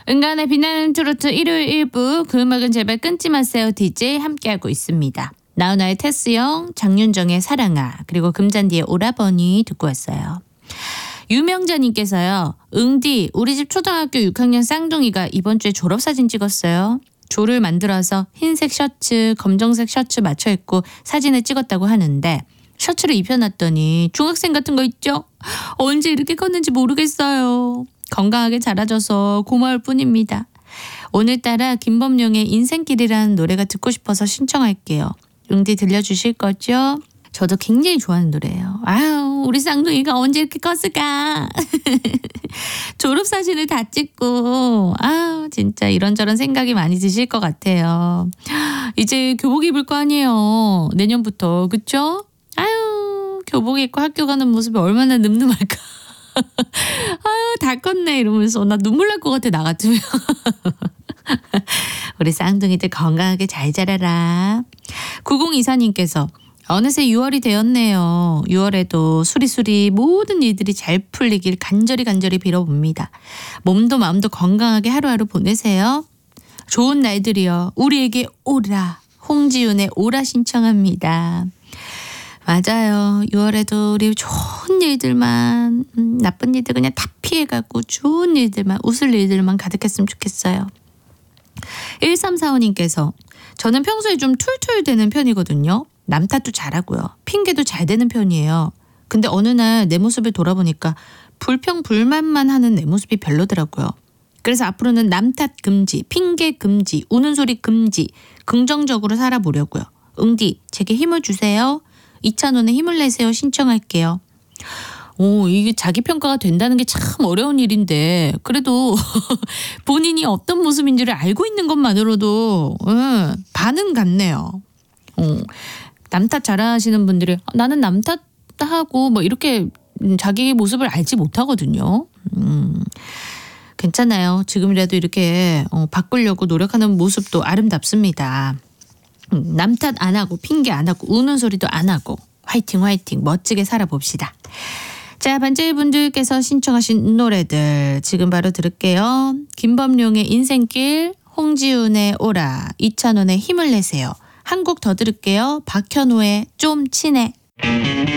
은간의 빛나는 트로트 일요일 1부 그 음악은 제발 끊지 마세요 DJ 함께하고 있습니다. 나훈아의 테스형, 장윤정의 사랑아, 그리고 금잔디의 오라버니 듣고 왔어요. 유명자님께서요. 응디 우리 집 초등학교 6학년 쌍둥이가 이번 주에 졸업사진 찍었어요. 조를 만들어서 흰색 셔츠, 검정색 셔츠 맞춰 입고 사진을 찍었다고 하는데 셔츠를 입혀놨더니 중학생 같은 거 있죠? 언제 이렇게 컸는지 모르겠어요. 건강하게 자라줘서 고마울 뿐입니다. 오늘따라 김범룡의 인생길이라는 노래가 듣고 싶어서 신청할게요. 응디 들려주실 거죠? 저도 굉장히 좋아하는 노래예요. 아유, 우리 쌍둥이가 언제 이렇게 컸을까? 졸업사진을 다 찍고 아유, 진짜 이런저런 생각이 많이 드실 것 같아요. 이제 교복 입을 거 아니에요. 내년부터. 그쵸? 아유, 교복 입고 학교 가는 모습이 얼마나 늠름할까. 아유, 다 컸네 이러면서 나 눈물 날 것 같아 나 같으면. 우리 쌍둥이들 건강하게 잘 자라라. 9024님께서 어느새 6월이 되었네요. 6월에도 수리수리 모든 일들이 잘 풀리길 간절히 빌어봅니다. 몸도 마음도 건강하게 하루하루 보내세요. 좋은 날들이요. 우리에게 오라. 홍지윤의 오라 신청합니다. 맞아요. 6월에도 우리 좋은 일들만 나쁜 일들 그냥 다 피해가고 좋은 일들만 웃을 일들만 가득했으면 좋겠어요. 1345님께서 저는 평소에 좀 툴툴대는 편이거든요. 남 탓도 잘하고요. 핑계도 잘 대는 편이에요. 근데 어느 날 내 모습을 돌아보니까 불평불만만 하는 내 모습이 별로더라고요. 그래서 앞으로는 남 탓 금지, 핑계 금지, 우는 소리 금지, 긍정적으로 살아보려고요. 응디, 제게 힘을 주세요. 이찬원의 힘을 내세요 신청할게요. 오, 이게 자기 평가가 된다는 게 참 어려운 일인데 그래도 본인이 어떤 모습인지를 알고 있는 것만으로도 반은 같네요. 남 탓 잘하시는 분들이 나는 남 탓하고 뭐 이렇게 자기 모습을 알지 못하거든요. 괜찮아요. 지금이라도 이렇게 바꾸려고 노력하는 모습도 아름답습니다. 남 탓 안 하고 핑계 안 하고 우는 소리도 안 하고 화이팅 멋지게 살아봅시다. 자, 반짝이분들께서 신청하신 노래들 지금 바로 들을게요. 김범룡의 인생길, 홍지윤의 오라, 이찬원의 힘을 내세요. 한 곡 더 들을게요. 박현우의 좀 친해.